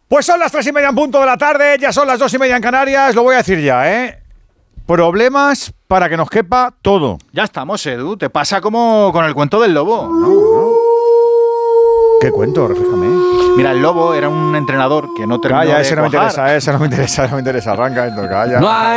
Pues son las 3:30 en punto de la tarde, ya son las 2:30 en Canarias, lo voy a decir ya, ¿eh? Problemas para que nos quepa todo. Ya estamos, Edu. Te pasa como con el cuento del lobo. ¿Qué cuento? Refléjame. Mira, el lobo era un entrenador que no terminó Calla, de ese no me cuajar. interesa, ese no me interesa, arranca esto, calla. No hay